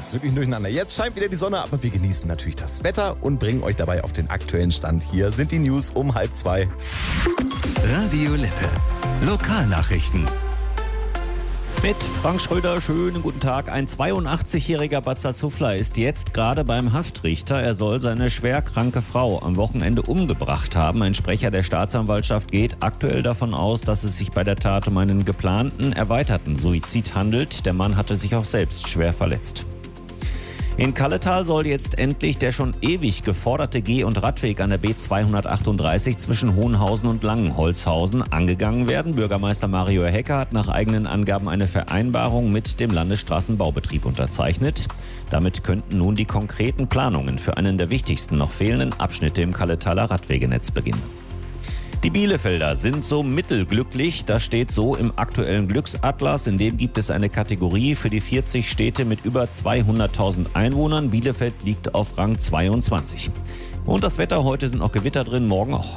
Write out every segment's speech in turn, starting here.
das ist wirklich durcheinander. Jetzt scheint wieder die Sonne, aber wir genießen natürlich das Wetter und bringen euch dabei auf den aktuellen Stand. Hier sind die News um 1:30. Radio Lippe. Lokalnachrichten. Mit Frank Schröder, schönen guten Tag. Ein 82-jähriger Bad Salzufler ist jetzt gerade beim Haftrichter. Er soll seine schwerkranke Frau am Wochenende umgebracht haben. Ein Sprecher der Staatsanwaltschaft geht aktuell davon aus, dass es sich bei der Tat um einen geplanten, erweiterten Suizid handelt. Der Mann hatte sich auch selbst schwer verletzt. In Kalletal soll jetzt endlich der schon ewig geforderte Geh- und Radweg an der B238 zwischen Hohenhausen und Langenholzhausen angegangen werden. Bürgermeister Mario Hecker hat nach eigenen Angaben eine Vereinbarung mit dem Landesstraßenbaubetrieb unterzeichnet. Damit könnten nun die konkreten Planungen für einen der wichtigsten noch fehlenden Abschnitte im Kalletaler Radwegenetz beginnen. Die Bielefelder sind so mittelglücklich, das steht so im aktuellen Glücksatlas. In dem gibt es eine Kategorie für die 40 Städte mit über 200.000 Einwohnern. Bielefeld liegt auf Rang 22. Und das Wetter, heute sind noch Gewitter drin, morgen auch.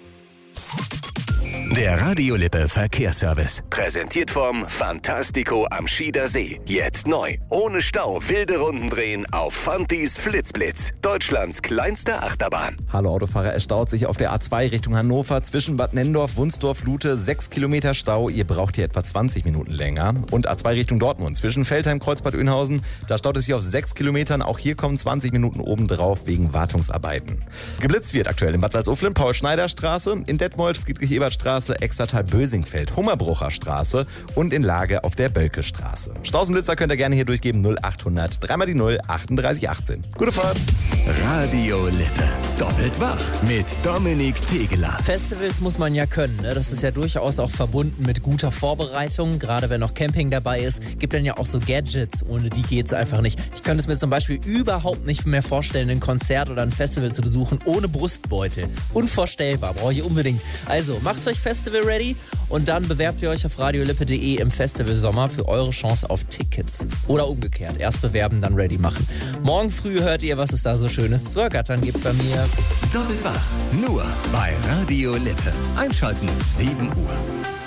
Der Radio Lippe Verkehrsservice. Präsentiert vom Fantastico am Schieder See. Jetzt neu. Ohne Stau wilde Runden drehen auf Fantis Flitzblitz. Deutschlands kleinste Achterbahn. Hallo Autofahrer, es staut sich auf der A2 Richtung Hannover zwischen Bad Nenndorf, Wunsdorf, Lute. 6 Kilometer Stau, ihr braucht hier etwa 20 Minuten länger. Und A2 Richtung Dortmund zwischen Veltheim, Kreuzbad Oeynhausen. Da staut es sich auf 6 Kilometern. Auch hier kommen 20 Minuten obendrauf wegen Wartungsarbeiten. Geblitzt wird aktuell in Bad Salzuflen, Paul-Schneider-Straße, in Detmold, Friedrich-Ebert-Straße, Extertal-Bösingfeld, Hummerbrucher Straße und in Lage auf der Bölke-Straße. Straßenblitzer könnt ihr gerne hier durchgeben 0800 3 die 0 38 18. Gute Fahrt! Radio Lippe. Doppelt wach mit Dominik Tegeler. Festivals muss man ja können, ne? Das ist ja durchaus auch verbunden mit guter Vorbereitung. Gerade wenn noch Camping dabei ist, gibt dann ja auch so Gadgets. Ohne die geht's einfach nicht. Ich könnte es mir zum Beispiel überhaupt nicht mehr vorstellen, ein Konzert oder ein Festival zu besuchen ohne Brustbeutel. Unvorstellbar, brauche ich unbedingt. Also macht euch Festival ready und dann bewerbt ihr euch auf radiolippe.de im Festival Sommer für eure Chance auf Tickets. Oder umgekehrt, erst bewerben, dann ready machen. Morgen früh hört ihr, was es da so Schönes zu ergattern gibt bei mir. Doppelt wach. Nur bei Radio Lippe. Einschalten 7 Uhr.